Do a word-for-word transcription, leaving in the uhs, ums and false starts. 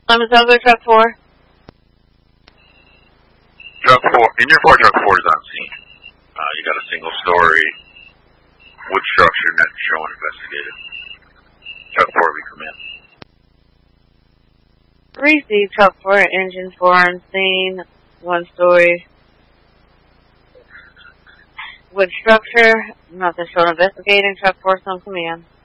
Lemon Tango, truck four. Truck four, in your four, truck four is on scene. Uh, you got a single story wood structure net showing investigated. Truck four, we come in. Receive truck four, engine four on scene, one story. Wood structure, nothing showing investigating, truck four, some command.